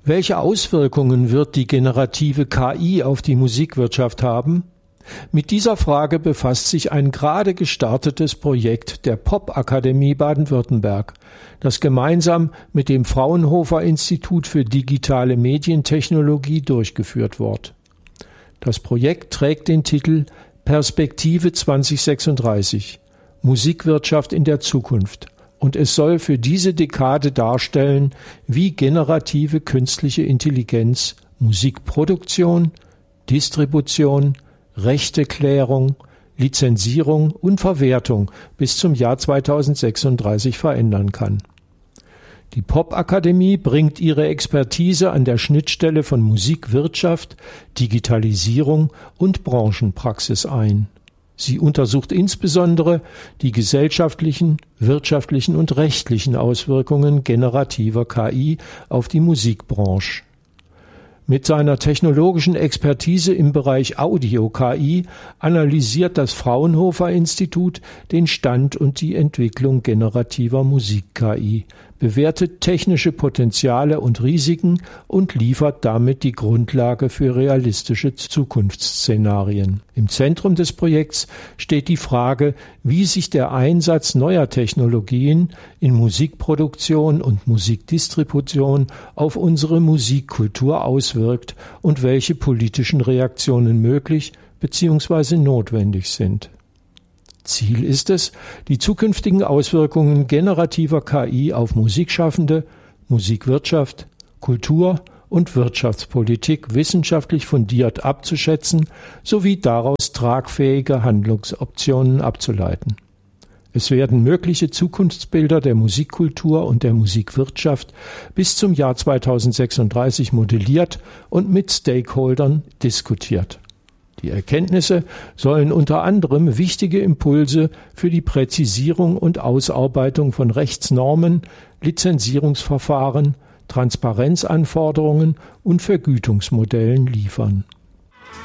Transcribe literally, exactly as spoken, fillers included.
Welche Auswirkungen wird die generative K I auf die Musikwirtschaft haben? Mit dieser Frage befasst sich ein gerade gestartetes Projekt der Popakademie Baden-Württemberg, das gemeinsam mit dem Fraunhofer Institut für digitale Medientechnologie durchgeführt wird. Das Projekt trägt den Titel Perspektive zwanzig sechsunddreißig – Musikwirtschaft in der Zukunft. Und es soll für diese Dekade darstellen, wie generative künstliche Intelligenz Musikproduktion, Distribution, Rechteklärung, Lizenzierung und Verwertung bis zum Jahr zweitausendsechsunddreißig verändern kann. Die Popakademie bringt ihre Expertise an der Schnittstelle von Musikwirtschaft, Digitalisierung und Branchenpraxis ein. Sie untersucht insbesondere die gesellschaftlichen, wirtschaftlichen und rechtlichen Auswirkungen generativer K I auf die Musikbranche. Mit seiner technologischen Expertise im Bereich Audio-K I analysiert das Fraunhofer Institut den Stand und die Entwicklung generativer Musik-K I, bewertet technische Potenziale und Risiken und liefert damit die Grundlage für realistische Zukunftsszenarien. Im Zentrum des Projekts steht die Frage, wie sich der Einsatz neuer Technologien in Musikproduktion und Musikdistribution auf unsere Musikkultur auswirkt und welche politischen Reaktionen möglich bzw. notwendig sind. Ziel ist es, die zukünftigen Auswirkungen generativer K I auf Musikschaffende, Musikwirtschaft, Kultur und Wirtschaftspolitik wissenschaftlich fundiert abzuschätzen sowie daraus tragfähige Handlungsoptionen abzuleiten. Es werden mögliche Zukunftsbilder der Musikkultur und der Musikwirtschaft bis zum Jahr zweitausendsechsunddreißig modelliert und mit Stakeholdern diskutiert. Die Erkenntnisse sollen unter anderem wichtige Impulse für die Präzisierung und Ausarbeitung von Rechtsnormen, Lizenzierungsverfahren, Transparenzanforderungen und Vergütungsmodellen liefern.